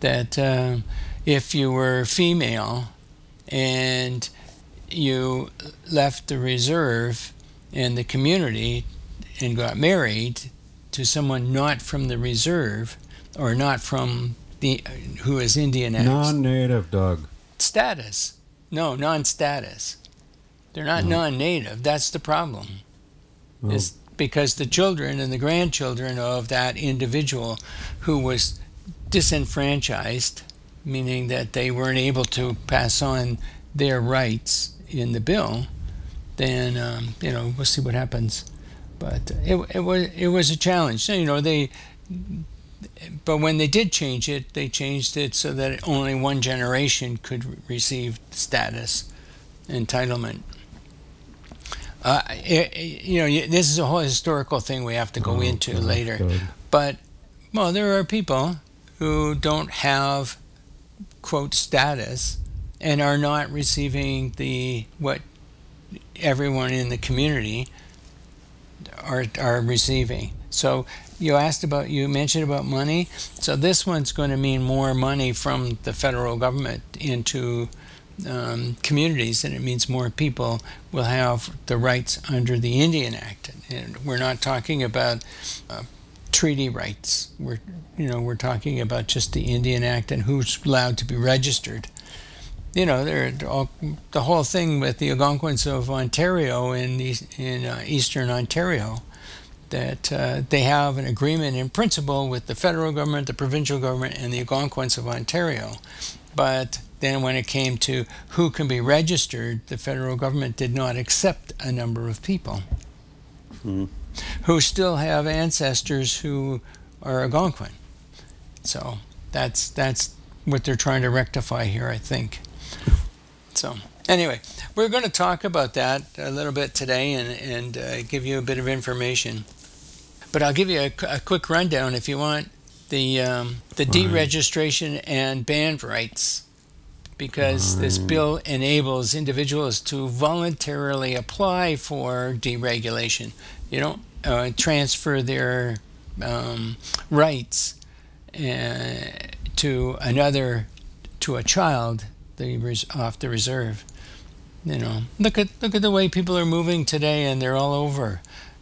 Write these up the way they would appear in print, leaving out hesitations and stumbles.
that if you were female and you left the reserve and the community and got married to someone not from the reserve or not from who is Indian Non-native, Doug. status. No, non-status. They're not non-native. That's the problem. Is because the children and the grandchildren of that individual who was disenfranchised, meaning that they weren't able to pass on their rights in the bill, then we'll see what happens. But it was a challenge. So, but when they did change it, they changed it so that only one generation could receive status entitlement. This is a whole historical thing we have to go into later. Good. But, there are people who don't have, quote, status and are not receiving what everyone in the community are receiving. So you mentioned about money. So this one's going to mean more money from the federal government into communities, and it means more people will have the rights under the Indian Act. And we're not talking about treaty rights. We're talking about just the Indian Act and who's allowed to be registered. The whole thing with the Algonquins of Ontario in eastern Ontario, that they have an agreement in principle with the federal government, the provincial government, and the Algonquins of Ontario. But then when it came to who can be registered, the federal government did not accept a number of people who still have ancestors who are Algonquin. So that's what they're trying to rectify here, I think. So anyway, we're going to talk about that a little bit today and give you a bit of information. But I'll give you a quick rundown if you want. The deregistration and band rights, because this bill enables individuals to voluntarily apply for deregulation. You don't transfer their rights to a child off the reserve. Look at the way people are moving today, and they're all over.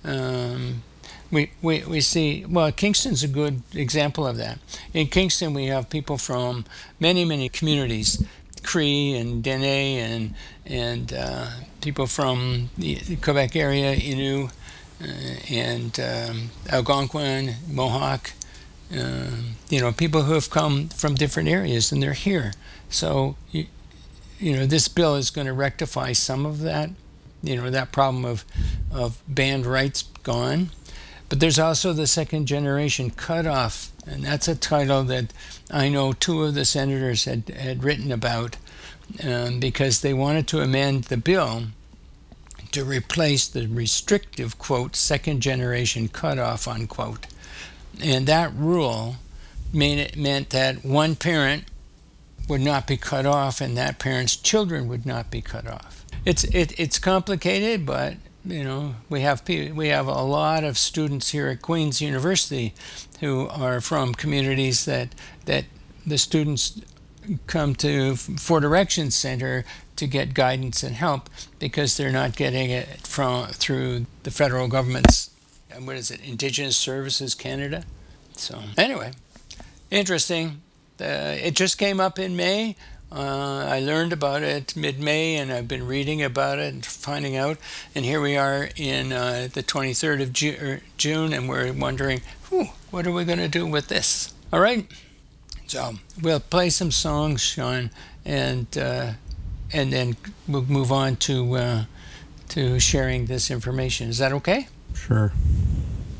We see, Kingston's a good example of that. In Kingston, we have people from many communities, Cree and Dene, and people from the Quebec area, Innu, and Algonquin, Mohawk. People who have come from different areas, and they're here. So, this bill is going to rectify some of that, that problem of band rights gone. But there's also the second generation cutoff, and that's a title that I know two of the senators had written about because they wanted to amend the bill to replace the restrictive, quote, second generation cutoff, unquote. And that rule meant that one parent would not be cut off and that parent's children would not be cut off. It's complicated, but we have a lot of students here at Queen's University who are from communities that the students come to Fort Erection Center to get guidance and help because they're not getting it through the federal government's Indigenous Services Canada. So anyway, interesting. It just came up in May. I learned about it mid-May, and I've been reading about it and finding out. And here we are in the 23rd of June, and we're wondering, what are we going to do with this? All right. So we'll play some songs, Sean, and then we'll move on to sharing this information. Is that okay? Sure.